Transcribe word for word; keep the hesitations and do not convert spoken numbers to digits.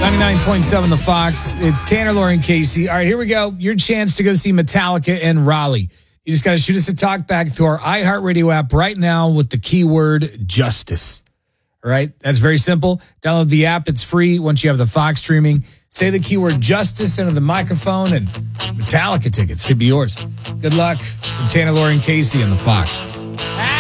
ninety-nine point seven The Fox. It's Tanner, Lauren, Casey. All right, here we go. Your chance to go see Metallica in Raleigh. You just got to shoot us a talk back through our iHeartRadio app right now with the keyword justice. All right, that's very simple. Download the app. It's free once you have the Fox streaming. Say the keyword justice into the microphone, and Metallica tickets could be yours. Good luck from Tanner, Lauren, Casey, and the Fox.